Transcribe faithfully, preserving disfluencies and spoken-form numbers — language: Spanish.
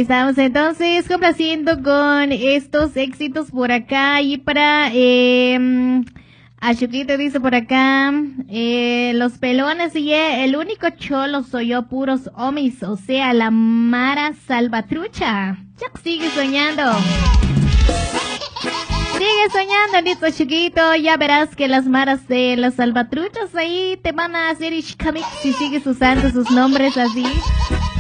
estamos entonces complaciendo con estos éxitos por acá y para eh, Achuquito dice por acá eh, los pelones y eh, el único cholo soy yo, puros homies, o sea, la Mara Salvatrucha. Ya sigue soñando. Sigue soñando, listo, chiquito. Ya verás que las maras de las salvatruchas ahí te van a hacer ishkamik si sigues usando sus nombres así.